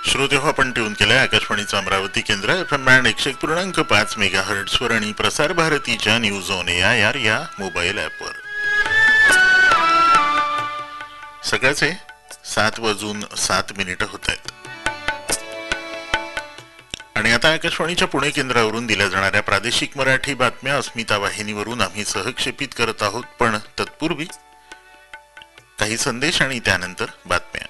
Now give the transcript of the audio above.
श्रोते हो, आपण ट्यून केलंय आकाशवाणीचं अमरावती केंद्र FM बँड 101.5 मेगाहर्ट्झ वर आणि प्रसार भारतीच्या न्यूज ऑन एआयआर या मोबाईल ऍपवर. सकाळचे 7:07 होत आहेत आणि आता आकाशवाणीच्या पुणे केंद्रावरून दिल्या जाणाऱ्या प्रादेशिक मराठी बातम्या अस्मिता वाहिनीवरून आम्ही सहक्षेपित करत आहोत. पण तत्पूर्वी काही संदेश आणि त्यानंतर बातम्या.